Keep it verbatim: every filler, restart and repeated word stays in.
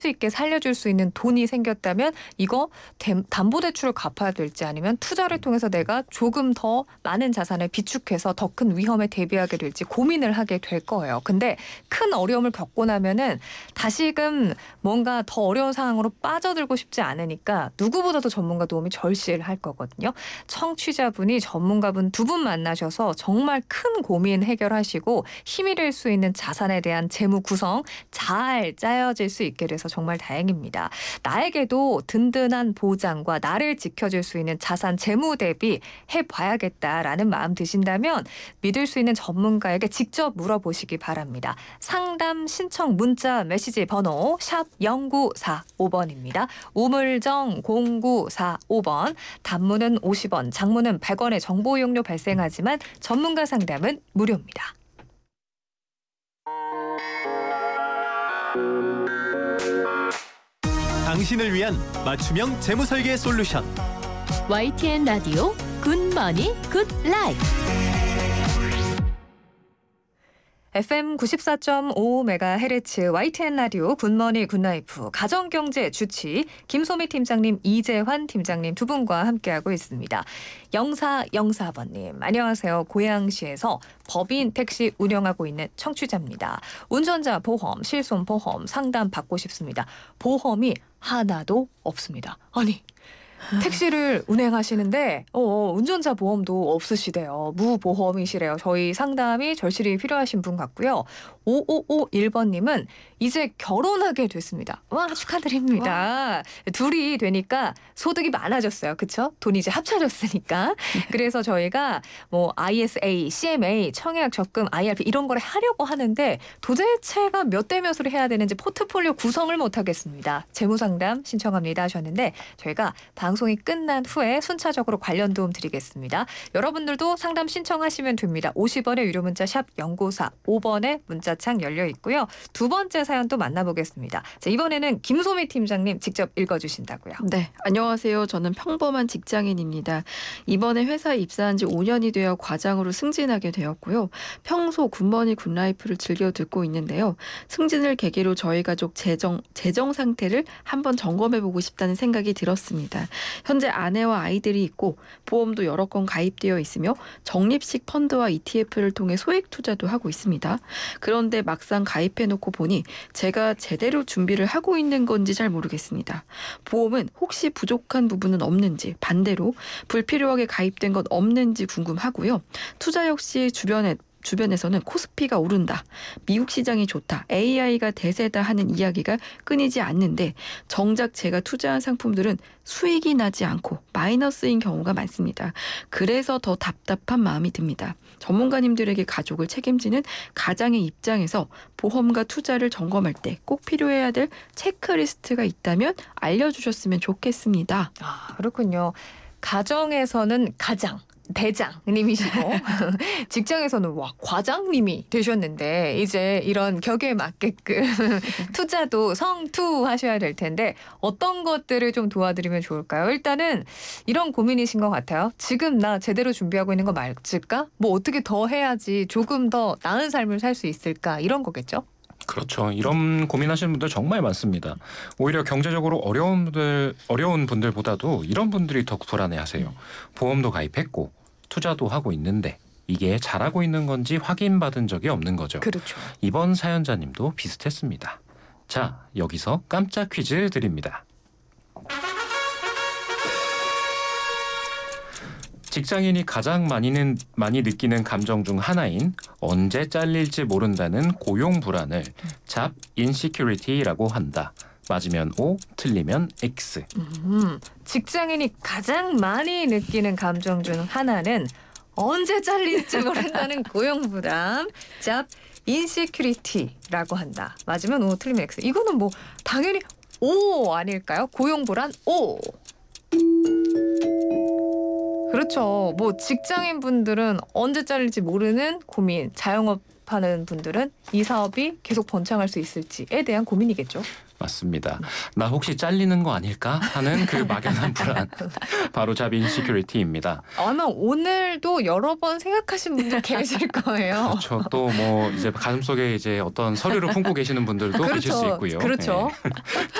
수 있게 살려줄 수 있는 돈이 생겼다면 이거 담보대출을 갚아야 될지 아니면 투자를 통해서 내가 조금 더 많은 자산을 비축해서 더 큰 위험에 대비하게 될지 고민을 하게 될 거예요. 근데 큰 어려움을 겪고 나면은 다시금 뭔가 더 어려운 상황으로 빠져들고 싶지 않으니까 누구보다도 전문가 도움이 절실할 거거든요. 청취자분이 전문가분 두 분 만나셔서 정말 큰 고민 해결하시고 힘이 될 수 있는 자산에 대한 재무 구성 잘 짜여질 수 있게 돼서 정말 다행입니다. 나에게도 든든한 보장과 나를 지켜줄 수 있는 자산 재무 대비 해봐야겠다라는 마음 드신다면 믿을 수 있는 전문가에게 직접 물어보시기 바랍니다. 상담 신청 문자 메시지 번호 샵 공구사오 번입니다. 우물정 공구사오 번 단문은 오십 원, 장문은 백 원의 정보 이용료 발생하지만 전문가 상담은 무료입니다. 당신을 위한 맞춤형 재무설계 솔루션 와이티엔 라디오 굿머니 굿라이프 에프엠 구십사 점 오 메가헤르츠 와이티엔 라디오 굿머니 굿라이프 가정경제 주치 김소미 팀장님, 이재환 팀장님 두 분과 함께하고 있습니다. 영사영사 번님 안녕하세요. 고양시에서 법인 택시 운영하고 있는 청취자입니다. 운전자 보험, 실손보험 상담 받고 싶습니다. 보험이 하나도 없습니다. 아니 택시를 운행하시는데 어, 운전자 보험도 없으시대요. 무보험이시래요. 저희 상담이 절실히 필요하신 분 같고요. 오오오일 번님은 이제 결혼하게 됐습니다. 와 축하드립니다. 와. 둘이 되니까 소득이 많아졌어요. 그렇죠? 돈이 이제 합쳐졌으니까. 그래서 저희가 뭐 아이에스에이, 씨엠에이, 청약 적금, 아이알피 이런 거를 하려고 하는데 도대체가 몇 대 몇으로 해야 되는지 포트폴리오 구성을 못하겠습니다. 재무상담 신청합니다 하셨는데 저희가 방송이 끝난 후에 순차적으로 관련 도움 드리겠습니다. 여러분들도 상담 신청하시면 됩니다. 오십 원의 유료 문자 샵 공구사오 번에 문자창 열려 있고요. 두 번째 사연 또 만나보겠습니다. 자, 이번에는 김소미 팀장님 직접 읽어주신다고요. 네, 안녕하세요. 저는 평범한 직장인입니다. 이번에 회사에 입사한 지 오 년이 되어 과장으로 승진하게 되었고요. 평소 굿머니 굿라이프를 즐겨 듣고 있는데요. 승진을 계기로 저희 가족 재정, 재정 상태를 한번 점검해보고 싶다는 생각이 들었습니다. 현재 아내와 아이들이 있고 보험도 여러 건 가입되어 있으며 적립식 펀드와 이티에프를 통해 소액 투자도 하고 있습니다. 그런데 막상 가입해놓고 보니 제가 제대로 준비를 하고 있는 건지 잘 모르겠습니다. 보험은 혹시 부족한 부분은 없는지, 반대로 불필요하게 가입된 건 없는지 궁금하고요. 투자 역시 주변에 주변에서는 코스피가 오른다, 미국 시장이 좋다, 에이아이가 대세다 하는 이야기가 끊이지 않는데 정작 제가 투자한 상품들은 수익이 나지 않고 마이너스인 경우가 많습니다. 그래서 더 답답한 마음이 듭니다. 전문가님들에게 가족을 책임지는 가장의 입장에서 보험과 투자를 점검할 때 꼭 필요해야 될 체크리스트가 있다면 알려주셨으면 좋겠습니다. 아, 그렇군요. 가정에서는 가장 대장님이시고 직장에서는 와 과장님이 되셨는데 이제 이런 격에 맞게끔 투자도 성투하셔야 될 텐데 어떤 것들을 좀 도와드리면 좋을까요? 일단은 이런 고민이신 것 같아요. 지금 나 제대로 준비하고 있는 거 맞을까? 뭐 어떻게 더 해야지 조금 더 나은 삶을 살 수 있을까? 이런 거겠죠? 그렇죠. 이런 고민하시는 분들 정말 많습니다. 오히려 경제적으로 어려운 분들, 어려운 분들보다도 이런 분들이 더 불안해하세요. 보험도 가입했고 투자도 하고 있는데 이게 잘하고 있는 건지 확인받은 적이 없는 거죠. 그렇죠. 이번 사연자님도 비슷했습니다. 자, 여기서 깜짝 퀴즈 드립니다. 직장인이 가장 많이는, 많이 느끼는 감정 중 하나인 언제 잘릴지 모른다는 고용 불안을 잡 인시큐리티라고 한다. 맞으면 O, 틀리면 X. 음, 직장인이 가장 많이 느끼는 감정 중 하나는 언제 잘릴지 모른다는 고용부담, 잡 인시큐리티라고 한다. 맞으면 O, 틀리면 X. 이거는 뭐 당연히 O 아닐까요? 고용불안 O. 그렇죠. 뭐 직장인 분들은 언제 잘릴지 모르는 고민, 자영업 하는 분들은 이 사업이 계속 번창할 수 있을지에 대한 고민이겠죠. 맞습니다. 나 혹시 잘리는 거 아닐까 하는 그 막연한 불안. 바로 잡 인시큐리티입니다. 아마 오늘도 여러 번 생각하신 분들 계실 거예요. 그렇죠. 또 뭐 이제 가슴속에 이제 어떤 서류를 품고 계시는 분들도 계실 수 있고요. 그렇죠. 네.